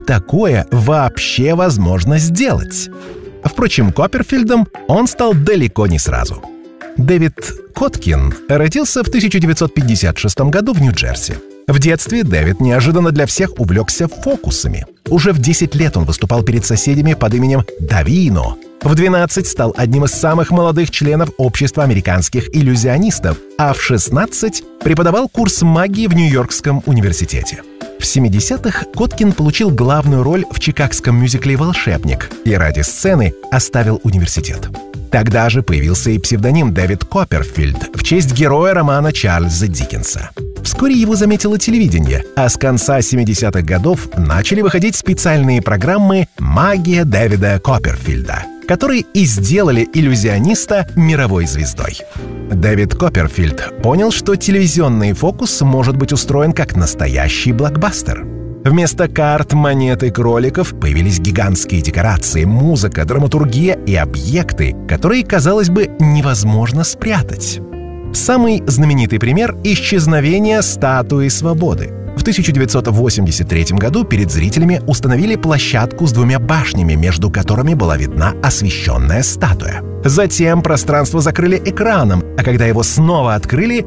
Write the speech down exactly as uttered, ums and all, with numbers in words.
такое вообще возможно сделать? Впрочем, Копперфильдом он стал далеко не сразу. Дэвид Коткин родился в тысяча девятьсот пятьдесят шестом году в Нью-Джерси. В детстве Дэвид неожиданно для всех увлекся фокусами. Уже в десять лет он выступал перед соседями под именем Давино. В двенадцать стал одним из самых молодых членов общества американских иллюзионистов, а в шестнадцать преподавал курс магии в Нью-Йоркском университете. В семидесятых Коткин получил главную роль в чикагском мюзикле «Волшебник» и ради сцены оставил университет. Тогда же появился и псевдоним Дэвид Копперфильд в честь героя романа Чарльза Диккенса. Вскоре его заметило телевидение, а с конца семидесятых годов начали выходить специальные программы «Магия Дэвида Копперфильда», которые и сделали иллюзиониста мировой звездой. Дэвид Копперфильд понял, что телевизионный фокус может быть устроен как настоящий блокбастер. Вместо карт, монет и кроликов появились гигантские декорации, музыка, драматургия и объекты, которые, казалось бы, невозможно спрятать. Самый знаменитый пример — исчезновение статуи свободы. В тысяча девятьсот восемьдесят третьем году перед зрителями установили площадку с двумя башнями, между которыми была видна освещенная статуя. Затем пространство закрыли экраном, а когда его снова открыли,